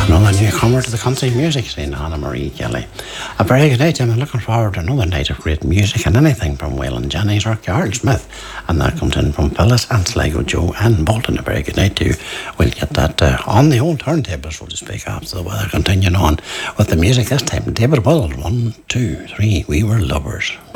another newcomer to the country music scene, Anna Marie Kelly. A very good night, I'm looking forward to another night of great music and anything from Waylon Jennings or Carl Smith. And that comes in from Phyllis and Sligo Joe and Bolton. A very good night to you. We'll get that on the old turntable, so to speak, after the weather. Continuing on with the music this time. David Wills, 1, 2, 3, We Were Lovers.